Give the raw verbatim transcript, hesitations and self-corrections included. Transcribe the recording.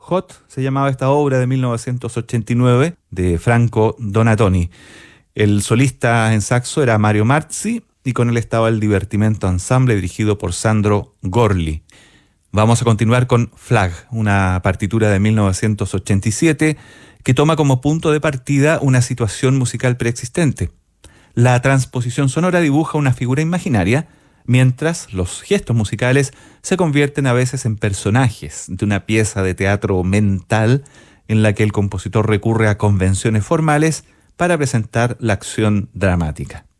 Hot se llamaba esta obra de mil novecientos ochenta y nueve de Franco Donatoni. El solista en saxo era Mario Marzi y con él estaba el Divertimento Ensemble dirigido por Sandro Gorli. Vamos a continuar con Flag, una partitura de mil novecientos ochenta y siete que toma como punto de partida una situación musical preexistente. La transposición sonora dibuja una figura imaginaria, mientras los gestos musicales se convierten a veces en personajes de una pieza de teatro mental en la que el compositor recurre a convenciones formales para presentar la acción dramática.